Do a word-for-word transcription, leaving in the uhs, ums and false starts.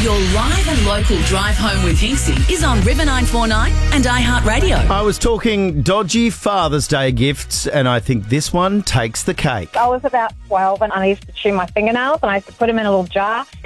Your live and local drive home with Hinksy is on River nine four nine and iHeartRadio. I was talking dodgy Father's Day gifts, and I think this one takes the cake. I was about twelve and I used to chew my fingernails and I used to put them in a little jar.